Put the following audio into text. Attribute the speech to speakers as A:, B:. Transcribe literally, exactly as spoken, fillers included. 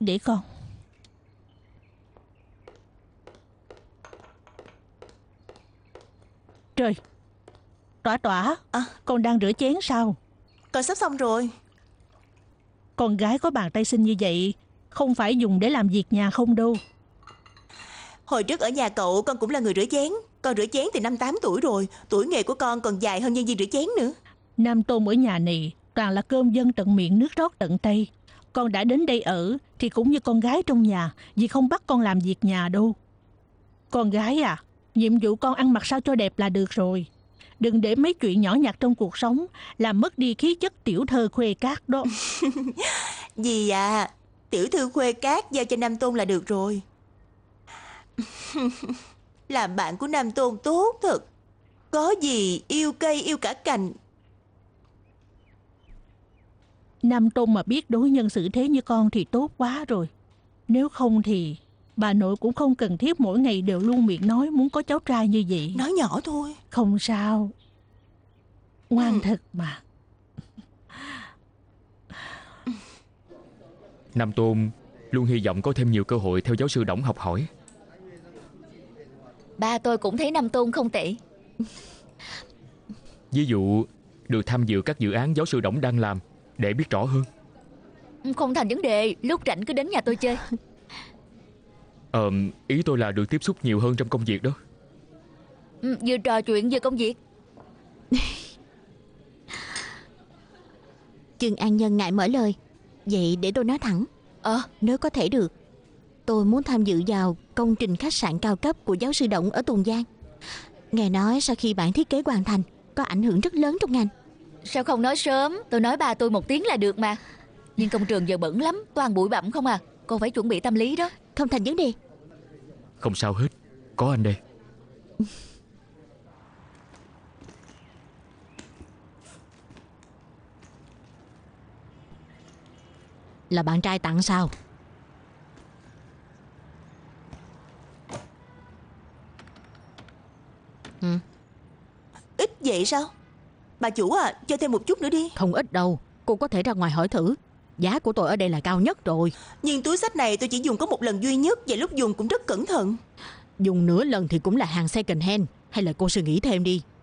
A: để con. Trời, Tỏa Tỏa,
B: à,
A: con đang rửa chén sao?
B: Con sắp xong rồi.
A: Con gái có bàn tay xinh như vậy không phải dùng để làm việc nhà không đâu.
B: Hồi trước ở nhà cậu con cũng là người rửa chén. Con rửa chén từ năm tám tuổi rồi. Tuổi nghề của con còn dài hơn nhân viên rửa chén nữa.
A: Nam Tôn ở nhà này toàn là cơm dân tận miệng nước rót tận tay. Con đã đến đây ở thì cũng như con gái trong nhà, vì không bắt con làm việc nhà đâu. Con gái à, nhiệm vụ con ăn mặc sao cho đẹp là được rồi. Đừng để mấy chuyện nhỏ nhặt trong cuộc sống làm mất đi khí chất tiểu thơ khuê cát đó.
B: Dì à, tiểu thư khuê cát giao cho Nam Tôn là được rồi. Làm bạn của Nam Tôn tốt thật. Có gì yêu cây yêu cả cành.
A: Nam Tôn mà biết đối nhân xử thế như con thì tốt quá rồi. Nếu không thì bà nội cũng không cần thiết mỗi ngày đều luôn miệng nói muốn có cháu trai như vậy.
B: Nói nhỏ thôi.
A: Không sao. Ngoan ừ. thật mà.
C: Nam Tôn luôn hy vọng có thêm nhiều cơ hội theo giáo sư Đổng học hỏi.
D: Ba tôi cũng thấy Nam Tôn không tệ.
C: Ví dụ được tham dự các dự án giáo sư Đổng đang làm để biết rõ hơn.
D: Không thành vấn đề, lúc rảnh cứ đến nhà tôi chơi.
C: Ờ, ý tôi là được tiếp xúc nhiều hơn trong công việc đó.
D: Ừ, vừa trò chuyện vừa công việc.
E: Trương An Nhân ngại mở lời. Vậy để tôi nói thẳng.
D: Ờ
E: Nếu có thể được, tôi muốn tham dự vào công trình khách sạn cao cấp của giáo sư Đổng ở Tùng Giang. Nghe nói sau khi bản thiết kế hoàn thành có ảnh hưởng rất lớn trong ngành.
D: Sao không nói sớm? Tôi nói ba tôi một tiếng là được mà. Nhưng công trường giờ bẩn lắm, toàn bụi bặm không à. Cô phải chuẩn bị tâm lý đó.
E: Không thành vấn đề.
C: Không sao hết, có anh đây.
E: Là bạn trai tặng sao? Ừ.
B: Ít vậy sao? Bà chủ à, cho thêm một chút nữa đi.
E: Không ít đâu, cô có thể ra ngoài hỏi thử. Giá của tôi ở đây là cao nhất rồi.
B: Nhưng túi xách này tôi chỉ dùng có một lần duy nhất, và lúc dùng cũng rất cẩn thận.
E: Dùng nửa lần thì cũng là hàng second hand. Hay là cô suy nghĩ thêm đi.